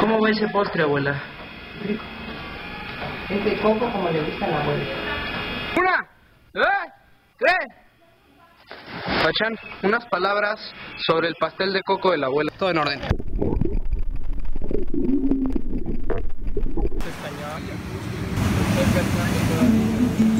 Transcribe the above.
¿Cómo va ese postre, abuela? Rico. Es de coco como le gusta a la abuela. ¡Una! ¡Dos! ¡Tres! Pachán, unas palabras sobre el pastel de coco de la abuela. Todo en orden.